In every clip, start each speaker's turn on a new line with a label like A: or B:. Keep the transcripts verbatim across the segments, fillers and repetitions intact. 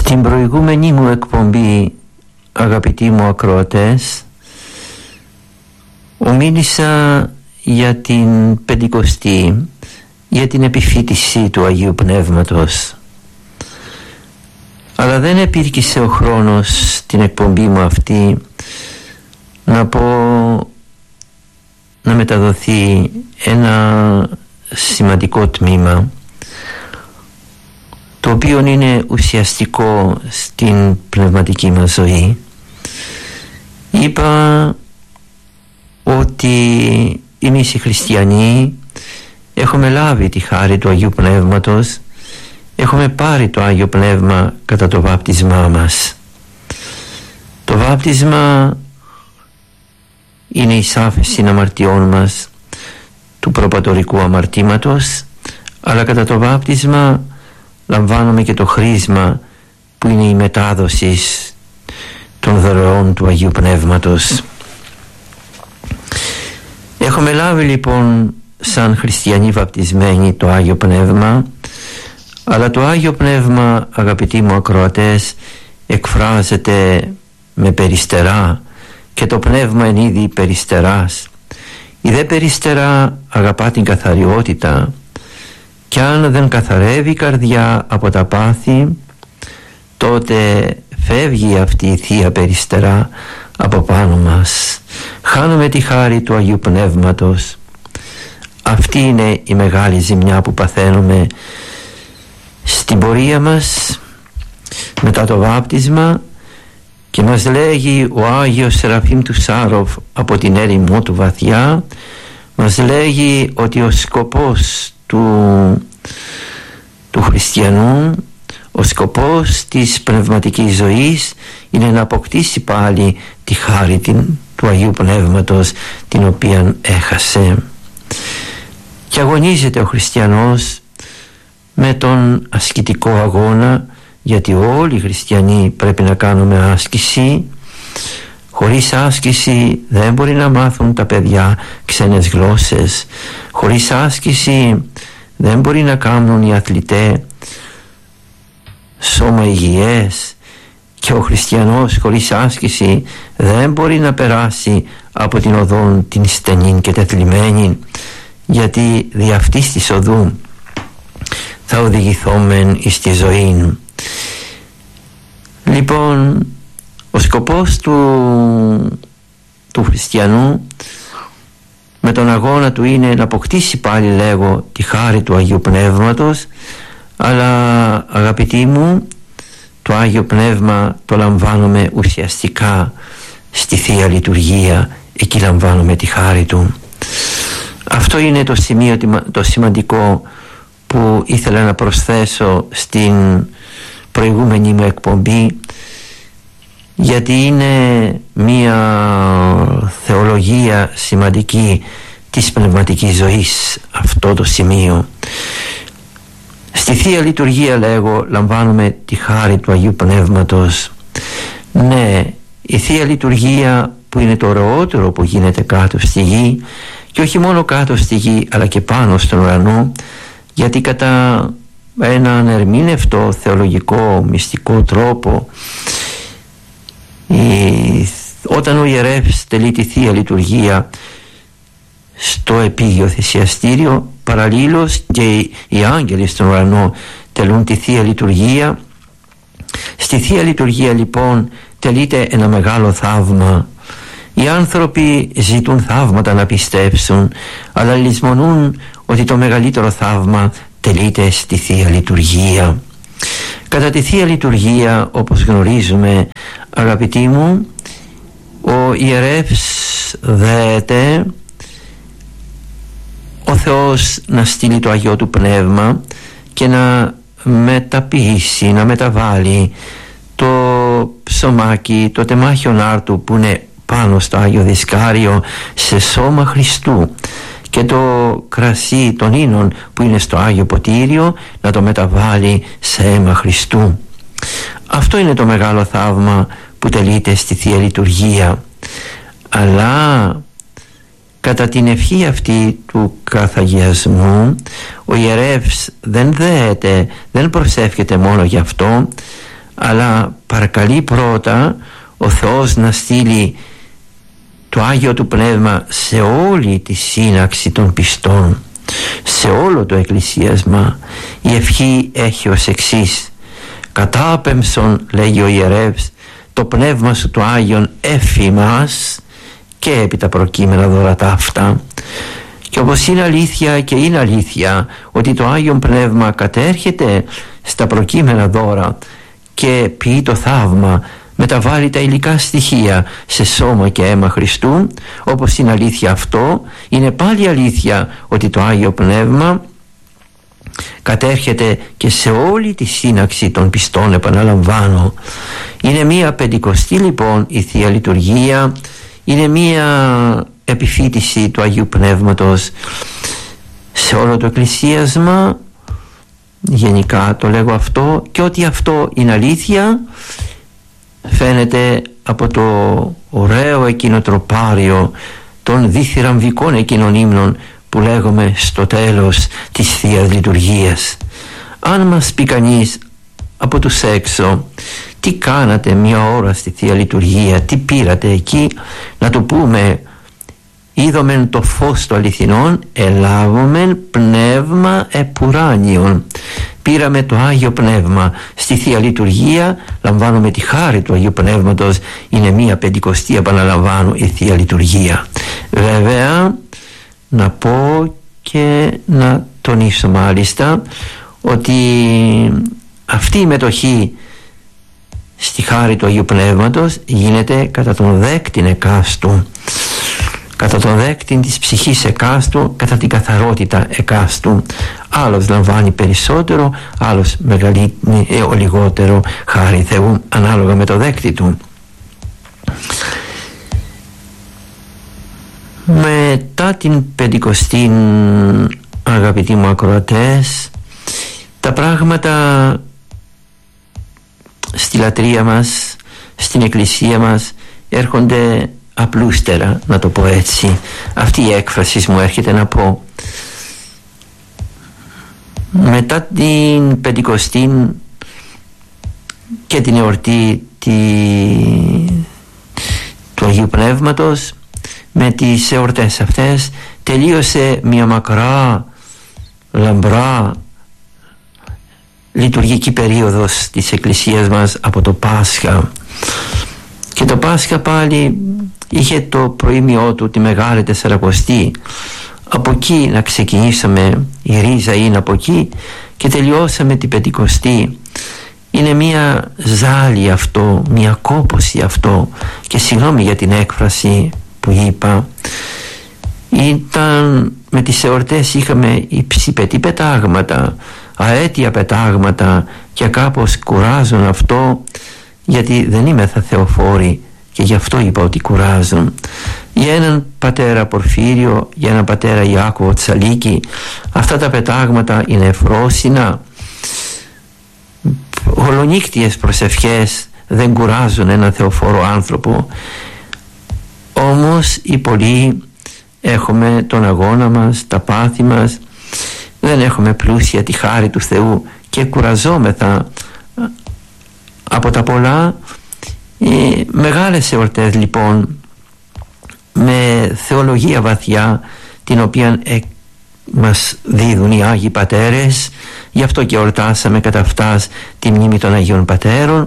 A: Στην προηγούμενη μου εκπομπή, αγαπητοί μου ακροατές, ομίλησα για την Πεντηκοστή, για την επιφύτηση του Αγίου Πνεύματος. Αλλά δεν επήρκησε ο χρόνος στην εκπομπή μου αυτή να πω, να μεταδοθεί ένα σημαντικό τμήμα, το οποίο είναι ουσιαστικό στην πνευματική μας ζωή. Είπα ότι εμείς οι χριστιανοί έχουμε λάβει τη χάρη του Αγίου Πνεύματος, έχουμε πάρει το Άγιο Πνεύμα κατά το βάπτισμά μας. Το βάπτισμα είναι η σάφεση αμαρτιών μας, του προπατορικού αμαρτήματος, αλλά κατά το βάπτισμα λαμβάνουμε και το χρήσμα που είναι η μετάδοση των δωρεών του Αγίου Πνεύματος. Έχουμε λάβει λοιπόν σαν χριστιανοί βαπτισμένοι το Άγιο Πνεύμα, αλλά το Άγιο Πνεύμα, αγαπητοί μου ακροατές, εκφράζεται με περιστερά και το πνεύμα εν είδη περιστεράς. Η δε περιστερά αγαπά την καθαριότητα, κι αν δεν καθαρεύει η καρδιά από τα πάθη, τότε φεύγει αυτή η Θεία Περιστερά από πάνω μας. Χάνουμε τη χάρη του Αγίου Πνεύματος. Αυτή είναι η μεγάλη ζημιά που παθαίνουμε στην πορεία μας μετά το βάπτισμα. Και μας λέγει ο Άγιος Σεραφείμ του Σάροφ από την έρημό του βαθιά, μας λέγει ότι ο σκοπός του, του χριστιανού, ο σκοπός της πνευματικής ζωής είναι να αποκτήσει πάλι τη χάρη την, του Αγίου Πνεύματος, την οποία έχασε. Και αγωνίζεται ο χριστιανός με τον ασκητικό αγώνα, γιατί όλοι οι χριστιανοί πρέπει να κάνουμε άσκηση. Χωρίς άσκηση δεν μπορεί να μάθουν τα παιδιά ξένες γλώσσες. Χωρίς άσκηση δεν μπορεί να κάνουν οι αθλητές σώμα υγιές. Και ο χριστιανός χωρίς άσκηση δεν μπορεί να περάσει από την οδόν την στενή και τεθλιμμένη, γιατί δι' αυτής της οδού θα οδηγηθόμεν εις τη ζωή. Λοιπόν, ο σκοπός του, του χριστιανού με τον αγώνα του είναι να αποκτήσει πάλι, λέγω, τη χάρη του Αγίου Πνεύματος, αλλά αγαπητοί μου, το Άγιο Πνεύμα το λαμβάνουμε ουσιαστικά στη Θεία Λειτουργία, εκεί λαμβάνουμε τη χάρη του. Αυτό είναι το σημείο το σημαντικό που ήθελα να προσθέσω στην προηγούμενη μου εκπομπή, γιατί είναι μία θεολογία σημαντική της πνευματικής ζωής αυτό το σημείο. Στη Θεία Λειτουργία, λέγω, λαμβάνουμε τη χάρη του Αγίου Πνεύματος. Ναι, η Θεία Λειτουργία που είναι το ωραιότερο που γίνεται κάτω στη γη, και όχι μόνο κάτω στη γη αλλά και πάνω στον ουρανό, γιατί κατά έναν ερμήνευτο θεολογικό μυστικό τρόπο, η, όταν ο ιερεύς τελεί τη Θεία Λειτουργία στο επίγειο θυσιαστήριο, παραλλήλως και οι, οι άγγελοι στον ουρανό τελούν τη Θεία Λειτουργία. Στη Θεία Λειτουργία λοιπόν τελείται ένα μεγάλο θαύμα. Οι άνθρωποι ζητούν θαύματα να πιστέψουν, αλλά λησμονούν ότι το μεγαλύτερο θαύμα τελείται στη Θεία Λειτουργία. Κατά τη Θεία Λειτουργία, όπως γνωρίζουμε, αγαπητοί μου, ο ιερεύς δέεται ο Θεός να στείλει το Αγιό του Πνεύμα και να μεταποιήσει, να μεταβάλει το ψωμάκι, το τεμάχιον άρτου που είναι πάνω στο Άγιο Δισκάριο σε σώμα Χριστού, και το κρασί των ίνων που είναι στο Άγιο Ποτήριο να το μεταβάλει σε αίμα Χριστού. Αυτό είναι το μεγάλο θαύμα που τελείται στη Θεία Λειτουργία. Αλλά κατά την ευχή αυτή του καθαγιασμού, ο ιερεύς δεν δέεται, δεν προσεύχεται μόνο γι' αυτό, αλλά παρακαλεί πρώτα ο Θεός να στείλει το Άγιο του Πνεύμα σε όλη τη σύναξη των πιστών, σε όλο το εκκλησίασμα. Η ευχή έχει ως εξής: κατάπεμψον, λέγει ο ιερεύς, το Πνεύμα σου το Άγιον εφ' μας, και επί τα προκείμενα δώρα ταύτα. Και όπως είναι αλήθεια και είναι αλήθεια ότι το Άγιον Πνεύμα κατέρχεται στα προκείμενα δώρα και ποιεί το θαύμα, μεταβάλλει τα υλικά στοιχεία σε σώμα και αίμα Χριστού, όπως είναι αλήθεια αυτό, είναι πάλι αλήθεια ότι το Άγιο Πνεύμα κατέρχεται και σε όλη τη σύναξη των πιστών, επαναλαμβάνω. Είναι μία πεντηκοστή λοιπόν η Θεία Λειτουργία, είναι μία επιφύτηση του Αγίου Πνεύματος σε όλο το εκκλησίασμα. Γενικά το λέγω αυτό, και ότι αυτό είναι αλήθεια φαίνεται από το ωραίο εκείνο τροπάριο των διθυραμβικών εκείνων ύμνων που λέγουμε στο τέλος της Θείας Λειτουργίας. Αν μας πει κανείς από τους έξω τι κάνατε μία ώρα στη Θεία Λειτουργία, τι πήρατε εκεί, να του πούμε: είδομεν το φως του αληθινών, ελάβομεν πνεύμα επουράνιον. Πήραμε το Άγιο Πνεύμα στη Θεία Λειτουργία, λαμβάνουμε τη χάρη του Αγίου Πνεύματος. Είναι μία πεντηκοστή, επαναλαμβάνω, η Θεία Λειτουργία. Βέβαια να πω και να τονίσω μάλιστα ότι αυτή η μετοχή στη χάρη του Αγίου Πνεύματος γίνεται κατά τον δέκτην εκάστου, κατά τον δέκτην της ψυχής εκάστου, κατά την καθαρότητα εκάστου. Άλλος λαμβάνει περισσότερο, άλλος μεγαλύτερο, λιγότερο χάρη Θεού, ανάλογα με το δέκτη του. Μετά την πεντηκοστή, αγαπητοί μου ακροατές, τα πράγματα στη λατρεία μας, στην εκκλησία μας έρχονται απλούστερα, να το πω έτσι. Αυτή η έκφραση μου έρχεται να πω. Μετά την πεντηκοστή και την εορτή τη... του Αγίου Πνεύματος, με τις εορτές αυτές τελείωσε μια μακρά, λαμπρά λειτουργική περίοδος της Εκκλησίας μας από το Πάσχα. Και το Πάσχα πάλι είχε το προήμιό του, τη Μεγάλη Τεσσαρακοστή. Από εκεί να ξεκινήσαμε, η ρίζα είναι από εκεί, και τελειώσαμε την Πεντηκοστή. Είναι μια ζάλη αυτό, μια κόπωση αυτό, και συγγνώμη για την έκφραση που είπα. Ήταν, με τις εορτές είχαμε υψηπετή πετάγματα, αέτια πετάγματα, και κάπως κουράζουν αυτό, γιατί δεν είμαι θα θεοφόροι, και γι' αυτό είπα ότι κουράζουν. Για έναν πατέρα Πορφύριο, για έναν πατέρα Ιάκωβο Τσαλίκη, αυτά τα πετάγματα είναι ευφρόσινα. Ολονύκτιες προσευχές δεν κουράζουν έναν θεοφόρο άνθρωπο. Όμως οι πολλοί έχουμε τον αγώνα μας, τα πάθη μας, δεν έχουμε πλούσια τη χάρη του Θεού και κουραζόμεθα από τα πολλά. Οι μεγάλες εορτές λοιπόν, με θεολογία βαθιά, την οποία ε, μας δίδουν οι Άγιοι Πατέρες, γι' αυτό και εορτάσαμε κατά αυτάς τη μνήμη των Αγίων Πατέρων,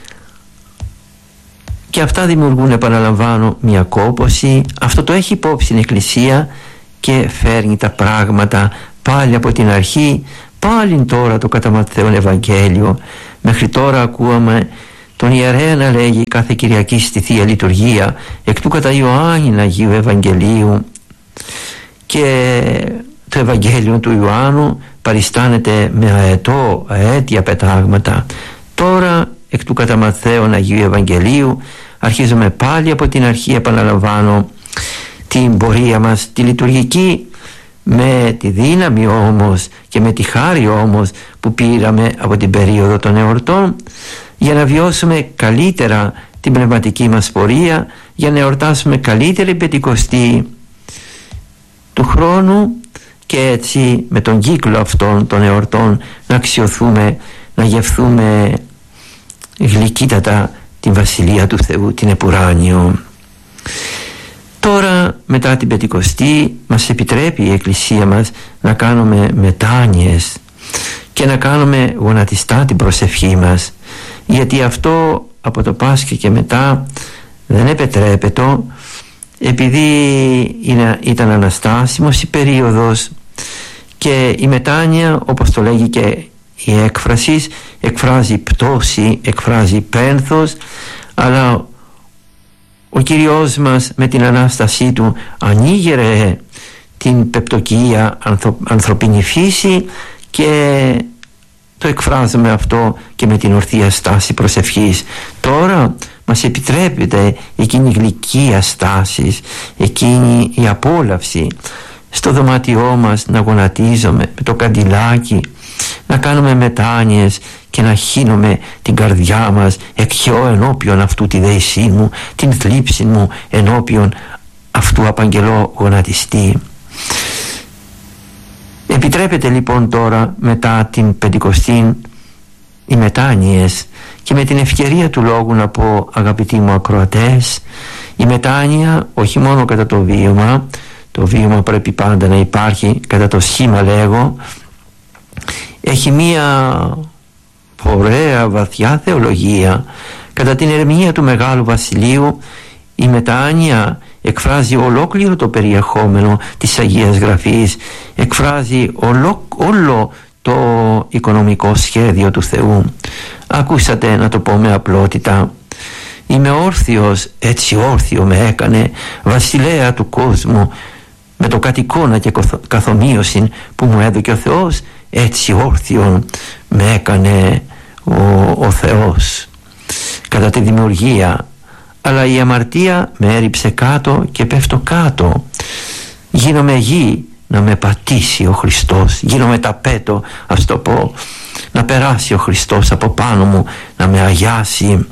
A: και αυτά δημιουργούν, επαναλαμβάνω, μια κόπωση. Αυτό το έχει υπόψη η Εκκλησία και φέρνει τα πράγματα πάλι από την αρχή. Πάλι τώρα το κατά Ματθαίον Ευαγγέλιο, μέχρι τώρα ακούαμε τον ιερέα να λέγει κάθε Κυριακή στη Θεία Λειτουργία, εκ του κατά Ιωάννην Αγίου Ευαγγελίου, και το Ευαγγέλιο του Ιωάννου παριστάνεται με αετό, αέτια πετάγματα. Τώρα εκ του κατά Ματθαίον Αγίου Ευαγγελίου αρχίζουμε πάλι από την αρχή, επαναλαμβάνω, την πορεία μας τη λειτουργική, με τη δύναμη όμως και με τη χάρη όμως που πήραμε από την περίοδο των εορτών, για να βιώσουμε καλύτερα την πνευματική μας πορεία, για να εορτάσουμε καλύτερη Πεντηκοστή του χρόνου, και έτσι με τον κύκλο αυτών των εορτών να αξιοθούμε, να γευθούμε γλυκύτατα την Βασιλεία του Θεού, την επουράνιο. Τώρα μετά την Πεντηκοστή μας επιτρέπει η Εκκλησία μας να κάνουμε μετάνοιες και να κάνουμε γονατιστά την προσευχή μας, γιατί αυτό από το Πάσχα και μετά δεν επιτρέπεται, επειδή είναι, ήταν αναστάσιμος η περίοδος και η μετάνοια, όπως το λέγει και η έκφραση, εκφράζει πτώση, εκφράζει πένθος, αλλά ο Κύριος μας με την Ανάστασή του ανοίγερε την πεπτοκία ανθρω, ανθρωπίνη φύση και το εκφράζουμε αυτό και με την ορθή στάση προσευχής. Τώρα μας επιτρέπεται εκείνη η γλυκία στάση, εκείνη η απόλαυση στο δωμάτιό μας να γονατίζουμε με το καντιλάκι, να κάνουμε μετάνοιες και να χύνουμε την καρδιά μας. Εκχαιώ ενώπιον αυτού τη δέησή μου, την θλίψη μου ενώπιον αυτού απαγγελώ γονατιστή. Επιτρέπεται λοιπόν τώρα μετά την Πεντηκοστή οι μετάνοιες, και με την ευκαιρία του λόγου να πω, αγαπητοί μου ακροατές, η μετάνοια όχι μόνο κατά το βίωμα, το βίωμα πρέπει πάντα να υπάρχει κατά το σχήμα λέγω, έχει μία ωραία βαθιά θεολογία. Κατά την ερμηνεία του Μεγάλου Βασιλείου η μετάνοια εκφράζει ολόκληρο το περιεχόμενο της Αγίας Γραφής, εκφράζει ολό, όλο το οικονομικό σχέδιο του Θεού. Ακούσατε, να το πω με απλότητα, είμαι όρθιος, έτσι όρθιο με έκανε, βασιλέα του κόσμου, με το κατ' εικόνα και καθομοίωση που μου έδωκε ο Θεός, έτσι όρθιον με έκανε ο, ο Θεός κατά τη δημιουργία. Αλλά η αμαρτία με έριψε κάτω και πέφτω κάτω. Γίνομαι γη να με πατήσει ο Χριστός, γίνομαι ταπέτο, ας το πω, να περάσει ο Χριστός από πάνω μου, να με αγιάσει.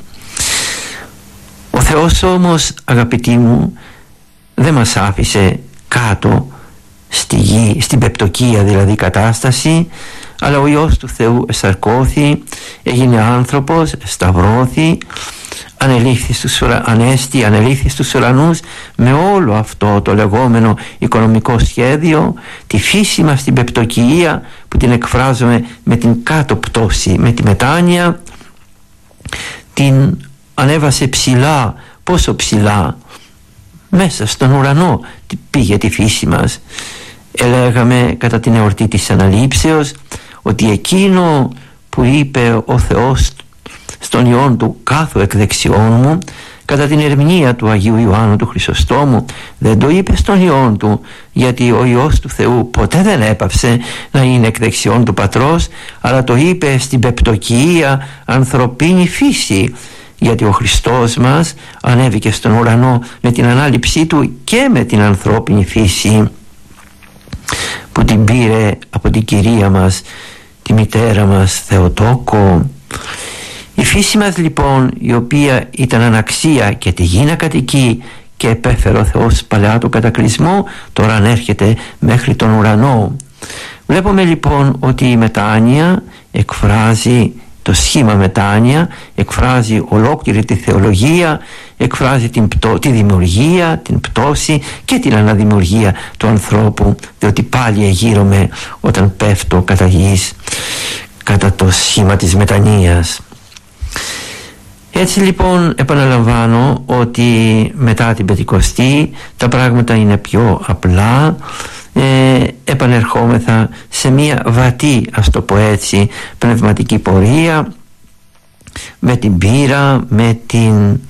A: Ο Θεός όμως, αγαπητοί μου, δεν μας άφησε κάτω στη γη, στην πεπτοκία δηλαδή κατάσταση, αλλά ο Υιός του Θεού εσαρκώθη, έγινε άνθρωπος, σταυρώθη, ανελήφθη στους, ανέστη, ανελήφθη στους ουρανούς με όλο αυτό το λεγόμενο οικονομικό σχέδιο, τη φύση μας την πεπτοκία που την εκφράζουμε με την κάτω πτώση, με τη μετάνοια, την ανέβασε ψηλά. Πόσο ψηλά? Μέσα στον ουρανό πήγε τη φύση μας. Ελέγαμε κατά την εορτή της Αναλήψεως ότι εκείνο που είπε ο Θεός στον Υιόν του κάθου εκ δεξιών μου, κατά την ερμηνεία του Αγίου Ιωάννου του Χρυσοστόμου, δεν το είπε στον Υιόν του, γιατί ο Υιός του Θεού ποτέ δεν έπαυσε να είναι εκ δεξιών του Πατρός, αλλά το είπε στην πεπτοκία ανθρωπίνη φύση, γιατί ο Χριστός μας ανέβηκε στον ουρανό με την ανάληψή του και με την ανθρώπινη φύση που την πήρε από την Κυρία μας, τη μητέρα μας Θεοτόκο. Η φύση μας λοιπόν, η οποία ήταν αναξία και τη γη να κατοικεί και επέφερε ο Θεός παλαιά το κατακλυσμό, τώρα ανέρχεται μέχρι τον ουρανό. Βλέπουμε λοιπόν ότι η μετάνοια εκφράζει το σχήμα μετάνοια, εκφράζει ολόκληρη τη θεολογία, εκφράζει την πτώ, τη δημιουργία, την πτώση και την αναδημιουργία του ανθρώπου, διότι πάλι εγείρομαι όταν πέφτω κατά γης, κατά το σχήμα της μετανοίας. Έτσι λοιπόν επαναλαμβάνω ότι μετά την Πεντηκοστή τα πράγματα είναι πιο απλά. Ε, επανερχόμεθα σε μια βατή, ας το πω έτσι, πνευματική πορεία, με την πείρα, με την